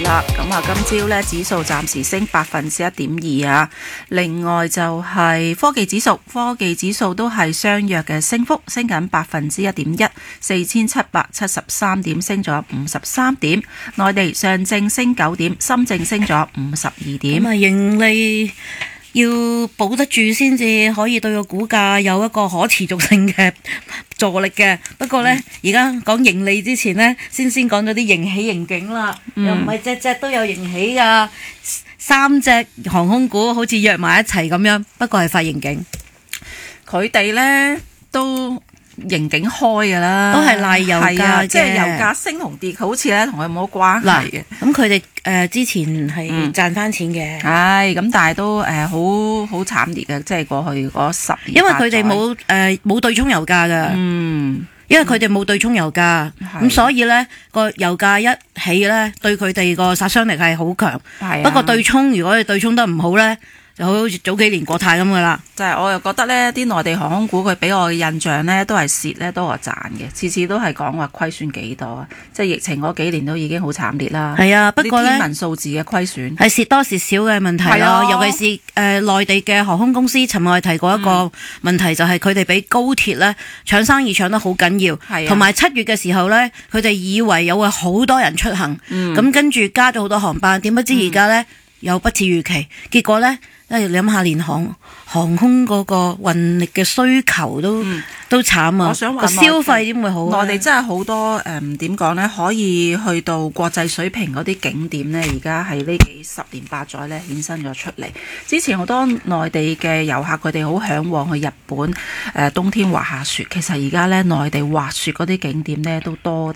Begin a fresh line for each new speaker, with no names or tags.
啦。咁啊，今朝咧指數暫時升1.2%啊。另外就係科技指數都係相若嘅升幅，升緊1.1%， 4773點，升咗53點。內地上證升9點，深證升咗52點。
咁啊，盈利要保得住先至可以對個股價有一個可持續性嘅助力嘅。不過呢，而家講盈利之前呢，先講咗啲盈喜盈警啦，又唔係隻隻都有盈喜噶。3隻航空股好似約埋一齊咁樣，不過係發盈警。
佢哋呢都盈警開噶啦，
都係賴油價嘅，
即係油價升同跌，好似咧同佢冇關係嘅。
咁佢哋之前係賺翻錢嘅，
係咁，但係都好慘烈嘅，即係過去嗰10年。
因為佢哋冇對沖油價噶，因為佢哋冇對沖油價，咁所以咧個油價一起咧，對佢哋個殺傷力係好強。不過對沖，如果你對沖得唔好咧，就好似早幾年國泰咁噶啦。
就係我又覺得呢啲內地航空股佢俾我嘅印象呢，都係蝕呢多過賺嘅，次次都係講話虧損幾多啊！即係疫情嗰幾年都已經好慘烈啦。
係啊，不過呢，
天文數字嘅虧損
係蝕多蝕少嘅問題咯。尤其是內地嘅航空公司，尋日我哋提過一個問題，就係佢哋俾高鐵呢搶生意搶得好緊要，同埋7月嘅時候呢，佢哋以為有會好多人出行，咁跟住加咗好多航班，點不知而家呢，又不似預期，結果呢，你諗下，連航空嗰個運力嘅需求都慘啊！
我想話
個消費點會好啊？
內地真係好多點講呢？可以去到國際水平嗰啲景點呢，而家係呢幾10年8載呢衍生咗出嚟。之前好多內地嘅遊客佢哋好嚮往去日本冬天滑下雪，其實而家呢，內地滑雪嗰啲景點呢都多